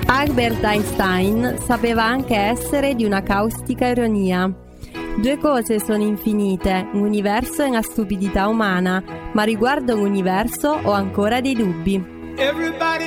Albert Einstein sapeva anche essere di una caustica ironia. Due cose sono infinite, l'universo e la stupidità umana, ma riguardo l'universo ho ancora dei dubbi. Everybody